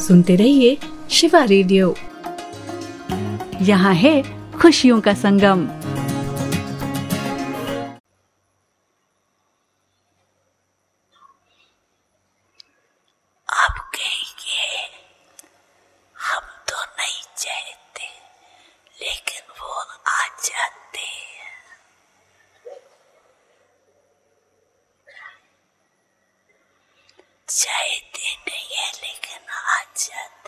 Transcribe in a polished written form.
सुनते रहिए शिवा रेडियो। यहाँ है खुशियों का संगम। अब कहेंगे हम तो नहीं चाहते, लेकिन वो आ जाते हैं। चाहते नहीं है लेकिन आ जाते।